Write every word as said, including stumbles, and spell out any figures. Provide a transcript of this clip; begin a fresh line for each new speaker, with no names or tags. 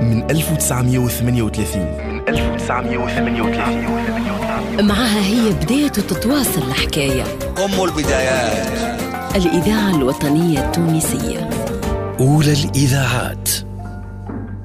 من ألف وتسعمائة وثمانية وثلاثين من ألف وتسعمائة وثمانية وثلاثين
معها هي بداية تتواصل الحكاية،
أم البدايات،
الإذاعة الوطنية التونسية،
أولى الإذاعات.